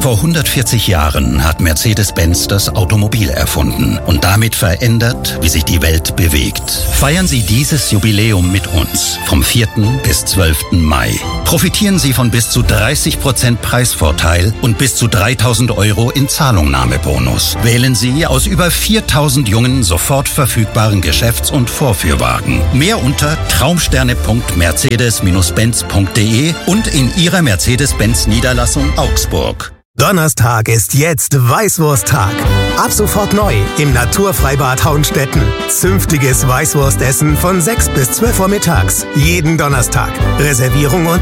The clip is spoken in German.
Vor 140 Jahren hat Mercedes-Benz das Automobil erfunden und damit verändert, wie sich die Welt bewegt. Feiern Sie dieses Jubiläum mit uns vom 4. bis 12. Mai. Profitieren Sie von bis zu 30% Preisvorteil und bis zu 3.000 € in Zahlungnahmebonus. Wählen Sie aus über 4.000 jungen, sofort verfügbaren Geschäfts- und Vorführwagen. Mehr unter traumsterne.mercedes-benz.de und in Ihrer Mercedes-Benz-Niederlassung Augsburg. Donnerstag ist jetzt Weißwursttag. Ab sofort neu im Naturfreibad Hauenstetten. Zünftiges Weißwurstessen von 6 bis 12 Uhr mittags. Jeden Donnerstag. Reservierung und